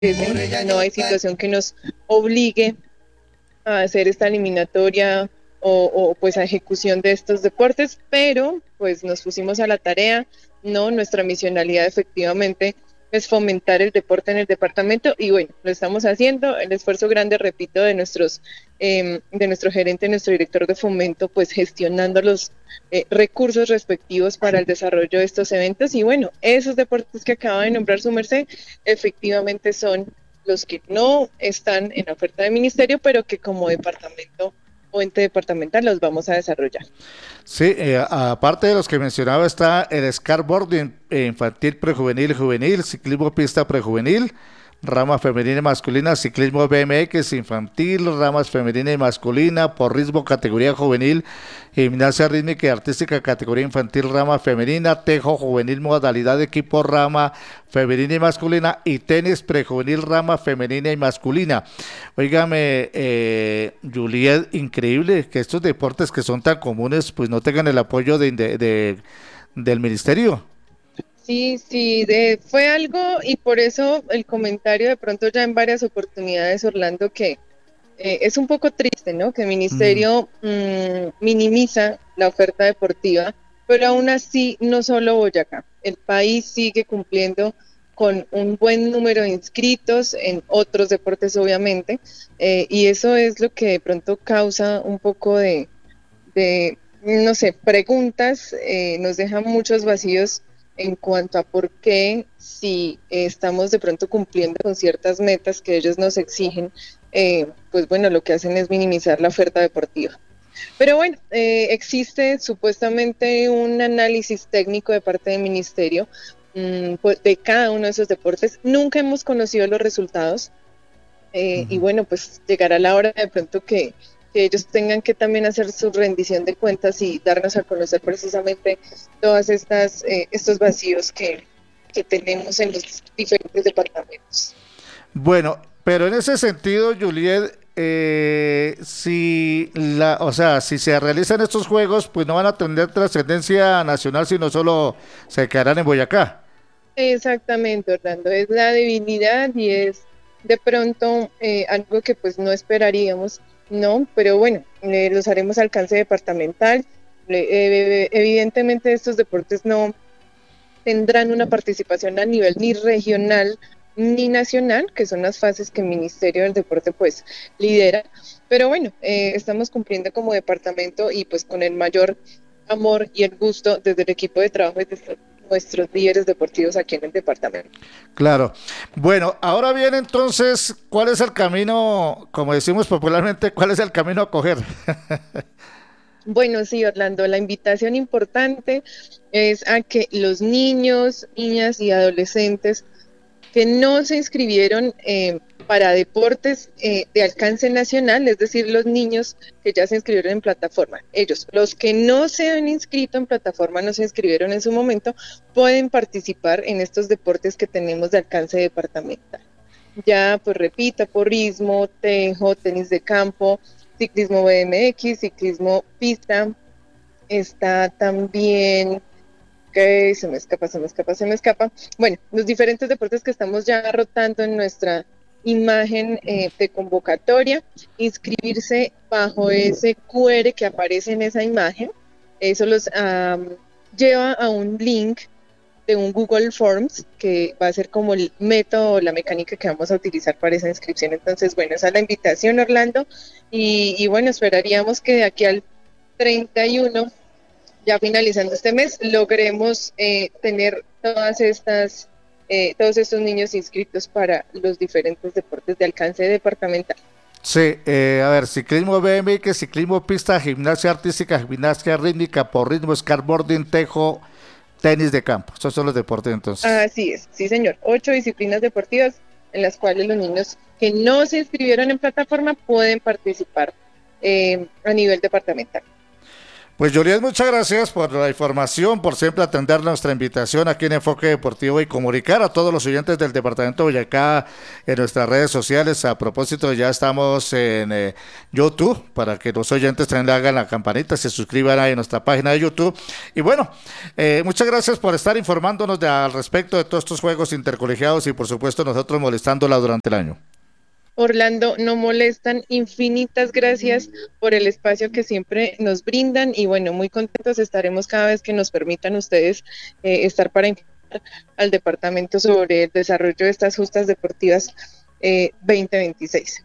no hay situación que nos obligue a hacer esta eliminatoria pues a ejecución de estos deportes, pero pues nos pusimos a la tarea, ¿no? Nuestra misionalidad efectivamente es fomentar el deporte en el departamento y bueno, lo estamos haciendo, el esfuerzo grande, repito, de nuestro gerente, nuestro director de fomento, pues gestionando los recursos respectivos para el desarrollo de estos eventos y bueno, esos deportes que acaba de nombrar su merced efectivamente son los que no están en la oferta del ministerio, pero que como departamento o ente departamental los vamos a desarrollar. Sí, aparte de los que mencionaba está el skateboarding infantil, prejuvenil, juvenil, ciclismo pista prejuvenil, rama femenina y masculina, ciclismo BMX infantil, ramas femenina y masculina, porrismo categoría juvenil, gimnasia rítmica y artística categoría infantil, rama femenina, tejo juvenil modalidad de equipo, rama femenina y masculina y tenis prejuvenil, rama femenina y masculina. Óigame, Juliet, increíble que estos deportes que son tan comunes pues no tengan el apoyo del ministerio. Sí, sí, fue algo y por eso el comentario de pronto ya en varias oportunidades, Orlando, que es un poco triste, ¿no? Que el Mm, ministerio minimiza la oferta deportiva, pero aún así no solo Boyacá, el país sigue cumpliendo con un buen número de inscritos en otros deportes, obviamente, y eso es lo que de pronto causa un poco no sé, preguntas, nos deja muchos vacíos en cuanto a por qué si estamos de pronto cumpliendo con ciertas metas que ellos nos exigen, pues bueno, lo que hacen es minimizar la oferta deportiva. Pero bueno, existe supuestamente un análisis técnico de parte del ministerio pues, de cada uno de esos deportes. Nunca hemos conocido los resultados, y ujú. bueno, pues llegará la hora de pronto que ellos tengan que también hacer su rendición de cuentas y darnos a conocer precisamente todas estos vacíos que tenemos en los diferentes departamentos. Bueno, pero en ese sentido, Juliet, o sea, si se realizan estos juegos, pues no van a tener trascendencia nacional, sino solo se quedarán en Boyacá. Exactamente, Orlando, es la debilidad y es de pronto algo que pues no esperaríamos, ¿no? Pero bueno, los haremos al alcance departamental. Evidentemente estos deportes no tendrán una participación a nivel ni regional ni nacional, que son las fases que el Ministerio del Deporte pues lidera. Pero bueno, estamos cumpliendo como departamento y pues con el mayor amor y el gusto desde el equipo de trabajo y desde nuestros líderes deportivos aquí en el departamento. Claro. Bueno, ahora bien, entonces, ¿cuál es el camino, como decimos popularmente, cuál es el camino a coger? Bueno, sí, Orlando, la invitación importante es a que los niños, niñas y adolescentes que no se inscribieron para deportes de alcance nacional, es decir, los niños que ya se inscribieron en plataforma. Ellos, los que no se han inscrito en plataforma, no se inscribieron en su momento, pueden participar en estos deportes que tenemos de alcance departamental. Ya, pues repito, porrismo, tejo, tenis de campo, ciclismo BMX, ciclismo pista, está también que se me escapa. Bueno, los diferentes deportes que estamos ya rotando en nuestra imagen de convocatoria, inscribirse bajo ese QR que aparece en esa imagen, eso los lleva a un link de un Google Forms que va a ser como el método, la mecánica que vamos a utilizar para esa inscripción. Entonces, bueno, esa es la invitación, Orlando, y bueno, esperaríamos que de aquí al 31 ya finalizando este mes, logremos tener todos estos niños inscritos para los diferentes deportes de alcance departamental. Sí, a ver, ciclismo BMX, ciclismo pista, gimnasia artística, gimnasia rítmica, porrismo, skateboarding, tejo, tenis de campo. Estos son los deportes entonces. Así es, sí señor, 8 disciplinas deportivas en las cuales los niños que no se inscribieron en plataforma pueden participar a nivel departamental. Pues Julián, muchas gracias por la información, por siempre atender nuestra invitación aquí en Enfoque Deportivo y comunicar a todos los oyentes del departamento de Boyacá en nuestras redes sociales. A propósito, ya estamos en YouTube para que los oyentes también le hagan la campanita, se suscriban ahí en nuestra página de YouTube. Y bueno, muchas gracias por estar informándonos al respecto de todos estos juegos intercolegiados y por supuesto nosotros molestándola durante el año. Orlando, no molestan, infinitas gracias por el espacio que siempre nos brindan y bueno, muy contentos estaremos cada vez que nos permitan ustedes estar para informar al departamento sobre el desarrollo de estas justas deportivas 2026.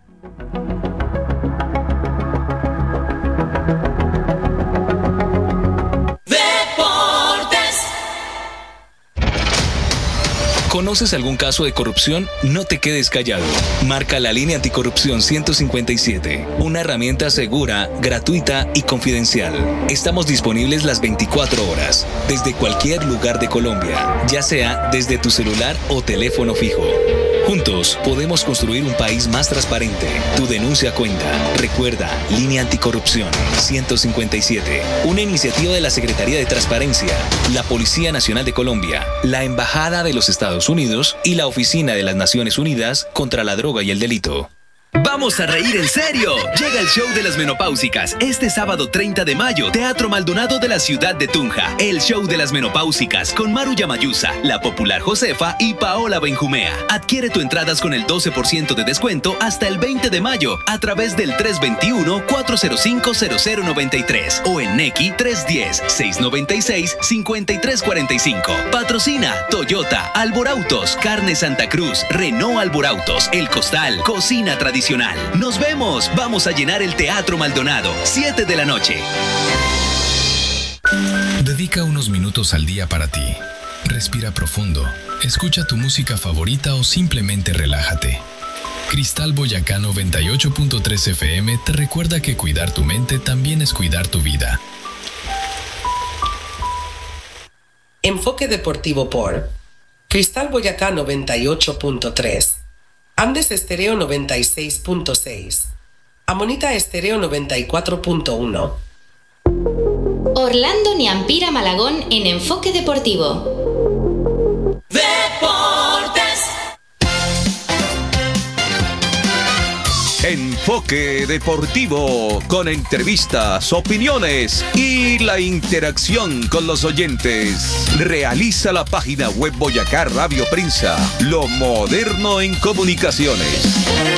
¿Conoces algún caso de corrupción? No te quedes callado. Marca la línea anticorrupción 157, una herramienta segura, gratuita y confidencial. Estamos disponibles las 24 horas, desde cualquier lugar de Colombia, ya sea desde tu celular o teléfono fijo. Juntos podemos construir un país más transparente. Tu denuncia cuenta. Recuerda, Línea Anticorrupción 157, una iniciativa de la Secretaría de Transparencia, la Policía Nacional de Colombia, la Embajada de los Estados Unidos y la Oficina de las Naciones Unidas contra la Droga y el Delito. ¡Vamos a reír en serio! Llega el show de las menopáusicas este sábado 30 de mayo, Teatro Maldonado de la ciudad de Tunja. El show de las menopáusicas con Maru Yamayusa, la popular Josefa y Paola Benjumea. Adquiere tu entradas con el 12% de descuento hasta el 20 de mayo a través del 321-405-0093 o en Nequi 310-696-5345. Patrocina Toyota, Alborautos, Carne Santa Cruz, Renault Alborautos, El Costal, Cocina Tradicional. Nos vemos. Vamos a llenar el Teatro Maldonado. 7 de la noche. Dedica unos minutos al día para ti. Respira profundo. Escucha tu música favorita o simplemente relájate. Cristal Boyacá 98.3 FM te recuerda que cuidar tu mente también es cuidar tu vida. Enfoque Deportivo por Cristal Boyacá 98.3. Andes Estéreo 96.6. Amonita Estéreo 94.1. Orlando Niampira Malagón en Enfoque Deportivo. Deportes. Enfoque Deportivo, con entrevistas, opiniones y la interacción con los oyentes. Realiza la página web Boyacá Radio Prensa, lo moderno en comunicaciones.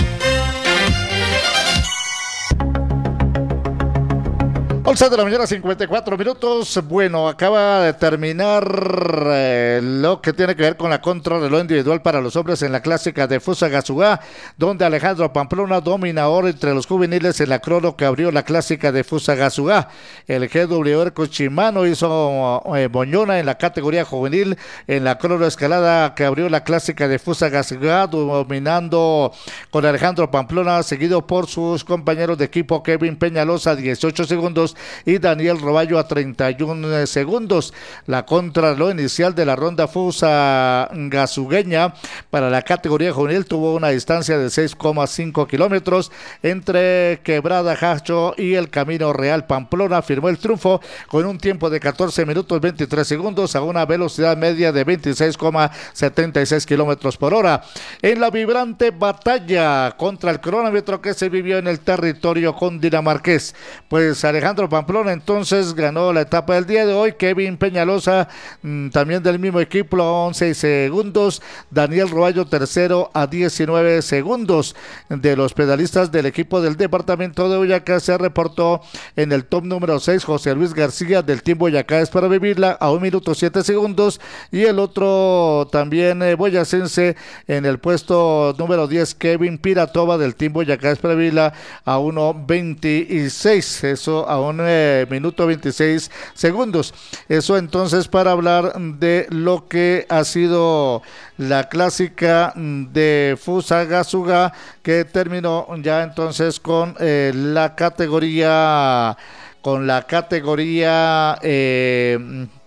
11 de la mañana, 54 minutos. Bueno, acaba de terminar lo que tiene que ver con la contrarreloj individual para los hombres en la clásica de Fusagasugá, donde Alejandro Pamplona domina ahora entre los juveniles en la crono que abrió la clásica de Fusagasugá. El GW Cochimano hizo moñona en la categoría juvenil en la crono escalada que abrió la clásica de Fusagasugá, dominando con Alejandro Pamplona, seguido por sus compañeros de equipo Kevin Peñalosa, 18 segundos, y Daniel Roballo a 31 segundos. La contrarreloj inicial de la ronda Fusagasugüeña para la categoría juvenil tuvo una distancia de 6,5 kilómetros entre Quebrada Jacho y el Camino Real. Pamplona firmó el triunfo con un tiempo de 14 minutos 23 segundos a una velocidad media de 26,76 kilómetros por hora. En la vibrante batalla contra el cronómetro que se vivió en el territorio cundinamarqués, pues Alejandro Pamplona entonces ganó la etapa del día de hoy. Kevin Peñalosa, también del mismo equipo, a 11 segundos. Daniel Roballo tercero a 19 segundos. De los pedalistas del equipo del departamento de Boyacá se reportó en el top número 6 José Luis García del Team Boyacá es para vivirla a 1 minuto 7 segundos, y el otro también boyacense en el puesto número 10 Kevin Piratova del Team Boyacá es para vivirla a 1:26, eso a 1 minuto 26 segundos. Eso entonces para hablar de lo que ha sido la clásica de Fusagasugá, que terminó ya entonces con la categoría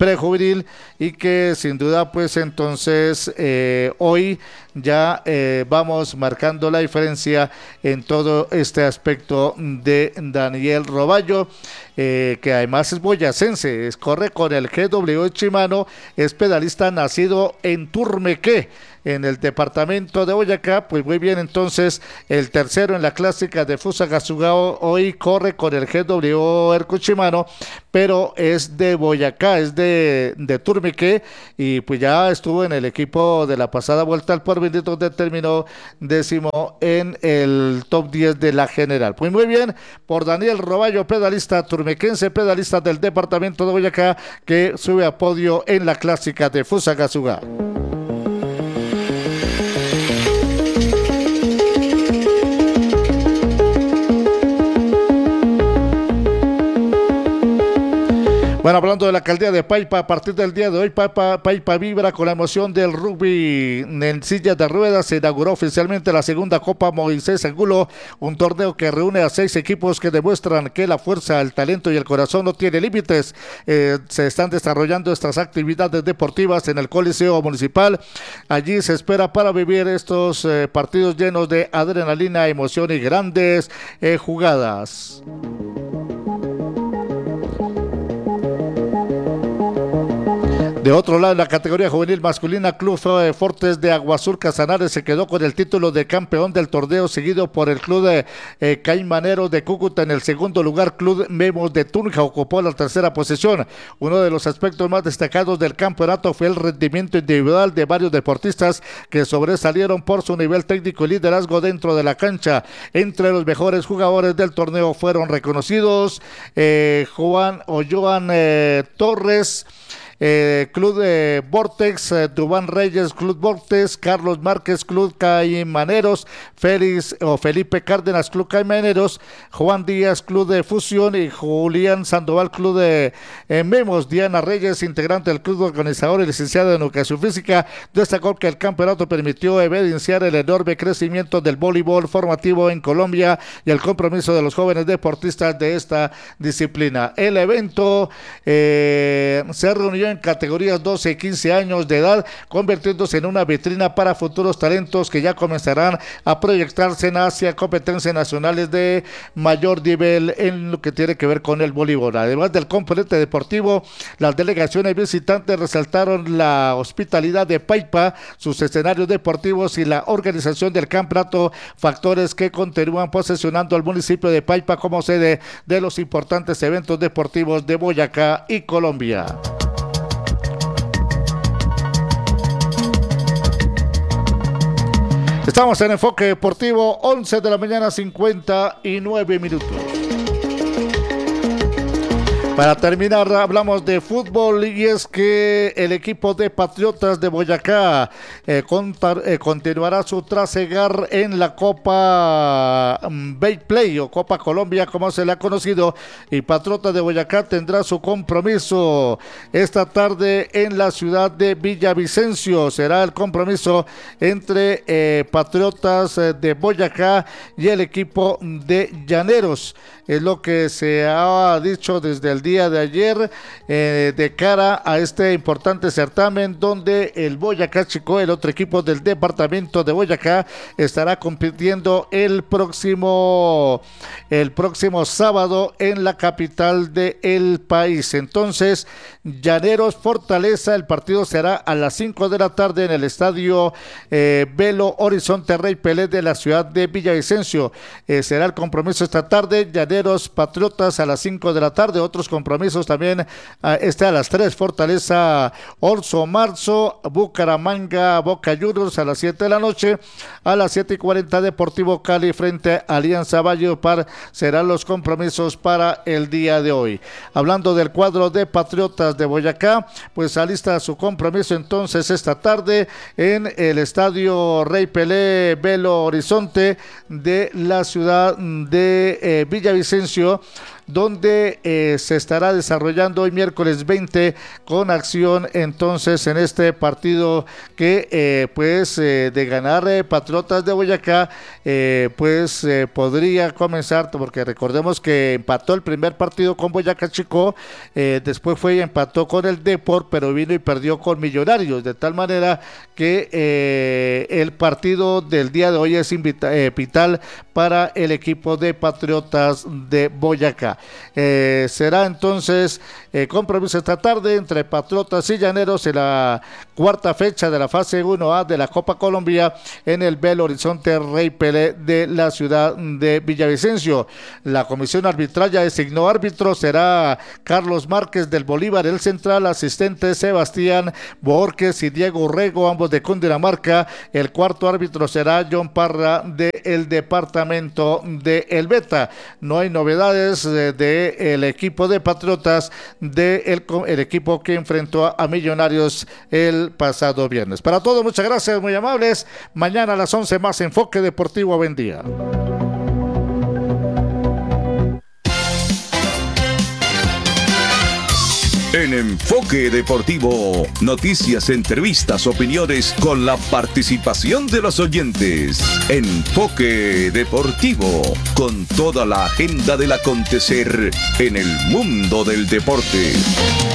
prejuvenil y que sin duda pues entonces hoy ya vamos marcando la diferencia en todo este aspecto de Daniel Roballo, que además es boyacense, corre con el GW Chimano, es pedalista nacido en Turmequé, en el departamento de Boyacá. Pues muy bien, entonces el tercero en la clásica de Fusagasugá hoy corre con el GW Hercuchimano, pero es de Boyacá, es de Turmiqué, y pues ya estuvo en el equipo de la pasada Vuelta al Porvenir, donde terminó 10º en el top 10 de la general. Pues muy bien, por Daniel Roballo, pedalista turmequense, pedalista del departamento de Boyacá, que sube a podio en la clásica de Fusagasugá. Bueno, hablando de la alcaldía de Paipa, a partir del día de hoy, Paipa vibra con la emoción del rugby en sillas de ruedas. Se inauguró oficialmente la segunda Copa Moisés Angulo, un torneo que reúne a 6 equipos que demuestran que la fuerza, el talento y el corazón no tiene límites. Se están desarrollando estas actividades deportivas en el Coliseo Municipal. Allí se espera para vivir estos partidos llenos de adrenalina, emoción y grandes jugadas. De otro lado, en la categoría juvenil masculina, Club Fortes de Aguazur Casanares se quedó con el título de campeón del torneo, seguido por el Club de Caimanero de Cúcuta. En el segundo lugar, Club Memos de Tunja ocupó la tercera posición. Uno de los aspectos más destacados del campeonato fue el rendimiento individual de varios deportistas que sobresalieron por su nivel técnico y liderazgo dentro de la cancha. Entre los mejores jugadores del torneo fueron reconocidos Joan Torres, Club de Vortex, Dubán Reyes, Club Vortex, Carlos Márquez, Club Caimaneros, Felipe Cárdenas, Club Caimaneros, Juan Díaz, Club de Fusión, y Julián Sandoval, Club de Memos. Diana Reyes, integrante del club organizador y licenciada en Educación Física, destacó que el campeonato permitió evidenciar el enorme crecimiento del voleibol formativo en Colombia y el compromiso de los jóvenes deportistas de esta disciplina. El evento se reunió en categorías 12 y 15 años de edad, convirtiéndose en una vitrina para futuros talentos que ya comenzarán a proyectarse hacia competencias nacionales de mayor nivel en lo que tiene que ver con el voleibol. Además del componente deportivo, las delegaciones visitantes resaltaron la hospitalidad de Paipa, sus escenarios deportivos y la organización del campeonato, factores que continúan posesionando al municipio de Paipa como sede de los importantes eventos deportivos de Boyacá y Colombia. Estamos en Enfoque Deportivo, 11 de la mañana, 59 minutos. Para terminar, hablamos de fútbol, y es que el equipo de Patriotas de Boyacá continuará su trasegar en la Copa Bayplay o Copa Colombia, como se le ha conocido, y Patriotas de Boyacá tendrá su compromiso esta tarde en la ciudad de Villavicencio. Será el compromiso entre Patriotas de Boyacá y el equipo de Llaneros. Es lo que se ha dicho desde el día de ayer de cara a este importante certamen, donde el Boyacá Chico, el otro equipo del departamento de Boyacá, estará compitiendo el próximo sábado en la capital del país. Entonces, Llaneros Fortaleza, el partido será a las 5 de la tarde en el estadio Belo Horizonte Rey Pelé de la ciudad de Villavicencio. Será el compromiso esta tarde, Llaneros Patriotas a las 5 de la tarde. Otros compromisos también a las 3, Fortaleza Orso Marzo, Bucaramanga Boca Juniors a las 7 de la noche, a las 7:40 Deportivo Cali frente a Alianza Valledupar. Serán los compromisos para el día de hoy. Hablando del cuadro de Patriotas de Boyacá, pues alista su compromiso entonces esta tarde en el estadio Rey Pelé Belo Horizonte de la ciudad de Villavicencio, donde se estará desarrollando hoy miércoles 20 con acción entonces en este partido que de ganar Patriotas de Boyacá podría comenzar, porque recordemos que empató el primer partido con Boyacá Chico, después fue y empató con el Depor, pero vino y perdió con Millonarios, de tal manera que el partido del día de hoy es vital para el equipo de Patriotas de Boyacá. Será entonces compromiso esta tarde entre Patriotas y Llaneros en la cuarta fecha de la fase 1A de la Copa Colombia en el Belo Horizonte Rey Pelé de la ciudad de Villavicencio. La comisión arbitral ya designó árbitro, será Carlos Márquez del Bolívar, el central, asistente Sebastián Borges y Diego Rego, ambos de Cundinamarca. El cuarto árbitro será John Parra del departamento de El Beta. No hay novedades del equipo de Patriotas, el equipo que enfrentó a Millonarios el pasado viernes. Para todos, muchas gracias, muy amables. Mañana a las 11 más Enfoque Deportivo. Buen día. En Enfoque Deportivo, noticias, entrevistas, opiniones con la participación de los oyentes. Enfoque Deportivo, con toda la agenda del acontecer en el mundo del deporte.